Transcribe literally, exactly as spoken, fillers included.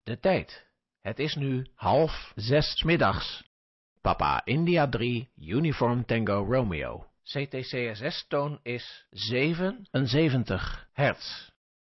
De tijd. Het is nu half zes 's middags. Papa India drie, Uniform Tango Romeo. C T C S S-toon is zevenenzeventig hertz.